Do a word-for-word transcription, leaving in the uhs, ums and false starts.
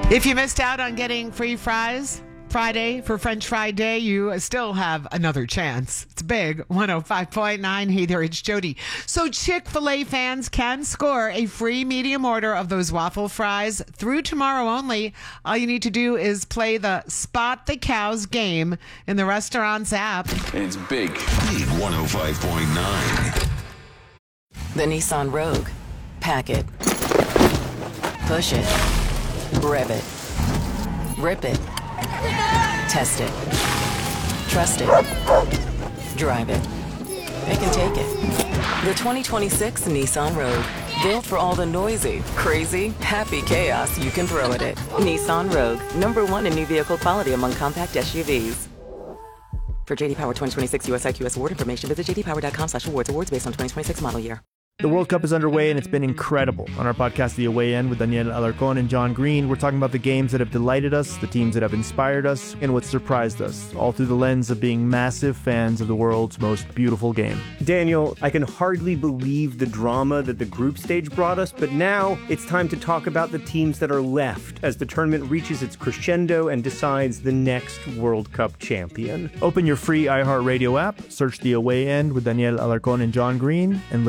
If you missed out on getting free fries Friday for French Fry Day, you still have another chance. It's big. one oh five point nine. Hey there, it's Jody. So Chick-fil-A fans can score a free medium order of those waffle fries through tomorrow only. All you need to do is play the Spot the Cows game in the restaurant's app. And it's big. Big one oh five point nine. The Nissan Rogue. Pack it. Push it. Rev it. Rip it. Test it. Trust it. Drive it. They can take it. The twenty twenty-six Nissan Rogue. Built for all the noisy, crazy, happy chaos you can throw at it. Nissan Rogue. Number one in new vehicle quality among compact S U Vs. For J D Power twenty twenty-six U S I Q S award information, visit j d power dot com slash awards. Awards based on twenty twenty-six model year. The World Cup is underway, and it's been incredible. On our podcast, The Away End, with Daniel Alarcón and John Green, we're talking about the games that have delighted us, the teams that have inspired us, and what surprised us, all through the lens of being massive fans of the world's most beautiful game. Daniel, I can hardly believe the drama that the group stage brought us, but now it's time to talk about the teams that are left as the tournament reaches its crescendo and decides the next World Cup champion. Open your free iHeartRadio app, search The Away End with Daniel Alarcón and John Green, and